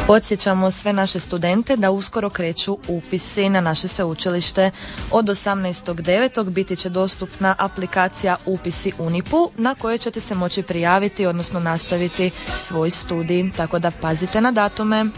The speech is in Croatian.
Podsjećamo sve naše studente da uskoro kreću upisi na naše sveučilište. Od 18.9. biti će dostupna aplikacija Upisi Unipu na kojoj ćete se moći prijaviti, odnosno nastaviti svoj studij. Tako da pazite na datume.